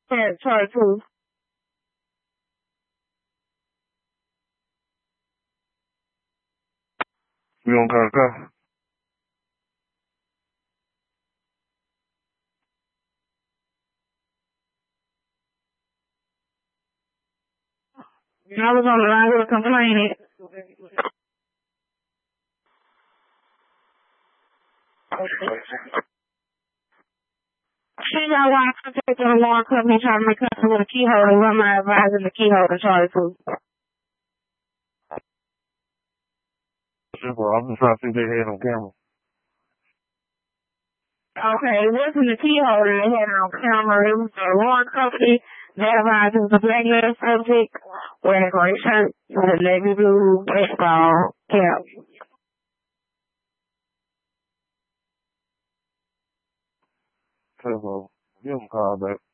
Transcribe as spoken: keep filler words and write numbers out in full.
Yeah, Charlie Puth. We don't gotta go. I was on the line with complaining. She got one contact on the lawn company trying to make customer with a key holder. Run my advisor the key holder, Charlie Puth. Simple. I'm just trying to see if they had on camera. Okay, it wasn't the key holder they had on camera. It was the lawn company. That advisor was a black male subject wearing a gray shirt with a navy blue baseball cap. Simple. Give them a call back.